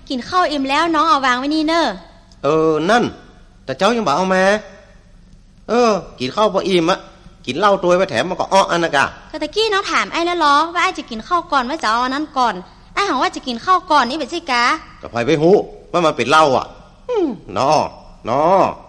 กินข้าวอิ่มแล้วน้องเอาวางไว้นี่เนอะนั่นแต่เจ้ายังบอกเอามากินข้าวพออิ่มอะกินเหล้าตัวไปแถมมันก็อ้ออันนะกะก็ตะกี้น้องถามไอ้แล้วล้อว่าไอ้จะกินข้าวก่อนว่าจะเอาอันนั้นก่อนไอ้หวังว่าจะกินข้าวก่อนนี่เป็นสิกะก็ไปหูว่ามันเป็นเหล้าอ่ะนอ